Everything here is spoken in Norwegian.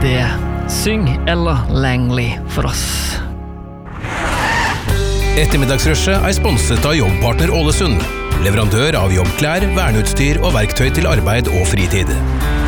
det Syng Ella Langley for oss. Ettermiddagsrushet sponset av Jobbpartner Ålesund, leverandør av jobbklær, verneutstyr og verktøy til arbeid og fritid.